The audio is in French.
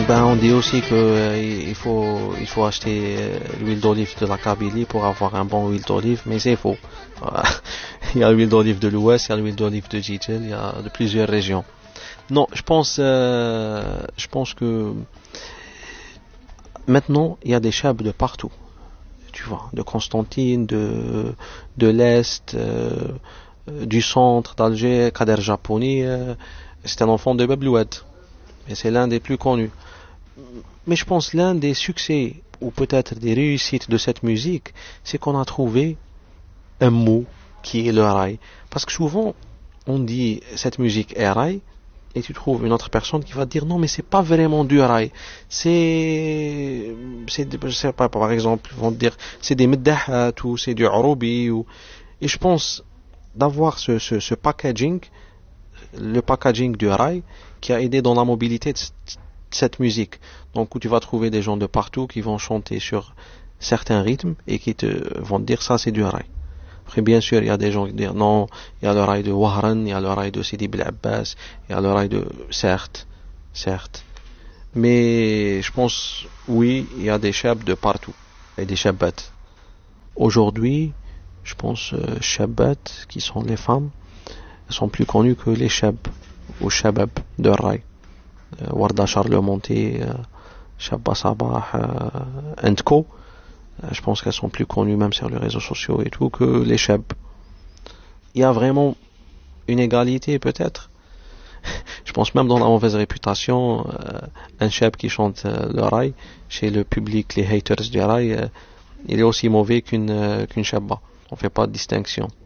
Ben, on dit aussi que il faut acheter l'huile d'olive de la Kabylie pour avoir un bon huile d'olive, mais c'est faux. Voilà. Il y a l'huile d'olive de l'Ouest, il y a l'huile d'olive de Jijel, il y a de plusieurs régions. Non, je pense que maintenant il y a des chebs de partout. Tu vois, de Constantine, de l'Est, du centre d'Alger, Kader Japoni, c'est un enfant de Bebloued, et c'est l'un des plus connus. Mais je pense l'un des succès, ou peut-être des réussites de cette musique, c'est qu'on a trouvé un mot qui est le raï. Parce que souvent, on dit cette musique est raï, et tu trouves une autre personne qui va te dire non, mais c'est pas vraiment du raï. Je sais pas, par exemple, ils vont te dire c'est des meddahat ou c'est du aroubi ou, et je pense d'avoir ce packaging, le packaging du rail, qui a aidé dans la mobilité de cette musique. Donc où tu vas trouver des gens de partout qui vont chanter sur certains rythmes et qui vont te dire ça c'est du rail. Après bien sûr il y a des gens qui disent non, il y a le rail de Wahran, il y a le rail de Sidi Bel Abbas, il y a le rail de... certes. Mais je pense, oui, il y a des chebs de partout et des chebbat. Aujourd'hui, je pense chebbat, qui sont les femmes, sont plus connues que les chebs ou shabab de rail. Warda Charlemonté, Shabba Sabah, Co. Je pense qu'elles sont plus connues même sur les réseaux sociaux et tout que les chebs. Il y a vraiment une égalité peut-être. Je pense même dans la mauvaise réputation, un cheb qui chante le rail, chez le public, les haters du rail, il est aussi mauvais qu'une shabba. On fait pas de distinction.